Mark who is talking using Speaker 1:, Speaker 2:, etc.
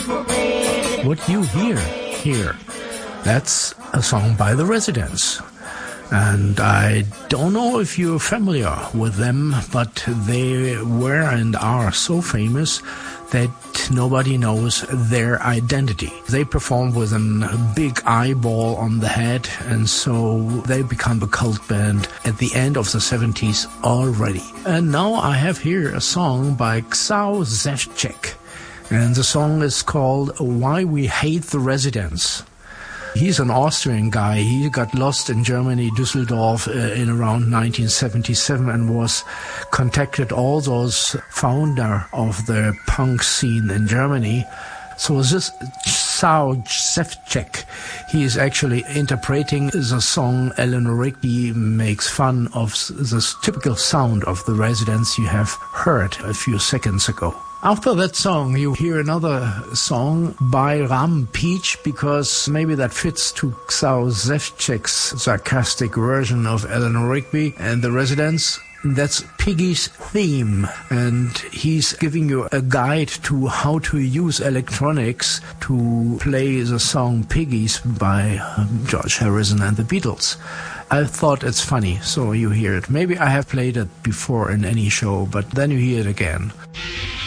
Speaker 1: What you hear here, that's a song by The Residents. And I don't know if you're familiar with them, but they were and are so famous that nobody knows their identity. They perform with a big eyeball on the head, and so they become a cult band at the end of the 70s already. And now I have here a song by Ksao Zevcek. And the song is called Why We Hate the Residents. He's an Austrian guy. He got lost in Germany, Düsseldorf, in around 1977 and was contacted all those founder of the punk scene in Germany. So this Ksao Zevcek, he is actually interpreting the song Eleanor Rigby makes fun of this typical sound of the Residents you have heard a few seconds ago. After that song, you hear another song by Rampage, because maybe that fits to Ksao Zevcek's sarcastic version of Eleanor Rigby and the Residents. That's Piggy's Theme, and he's giving you a guide to how to use electronics to play the song Piggies by George Harrison and the Beatles. I thought it's funny, so you hear it. Maybe I have played it before in any show, but then you hear it again.